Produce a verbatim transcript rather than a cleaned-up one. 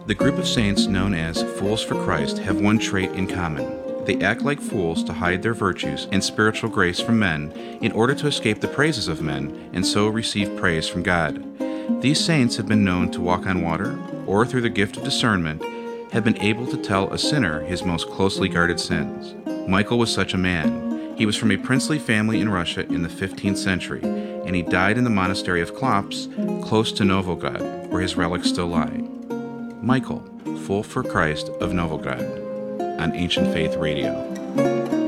The group of saints known as Fools for Christ have one trait in common. They act like fools to hide their virtues and spiritual grace from men in order to escape the praises of men and so receive praise from God. These saints have been known to walk on water, or through the gift of discernment, have been able to tell a sinner his most closely guarded sins. Michael was such a man. He was from a princely family in Russia in the fifteenth century, and he died in the monastery of Klops, close to Novograd, where his relics still lie. Michael, Fool for Christ of Novograd, on Ancient Faith Radio.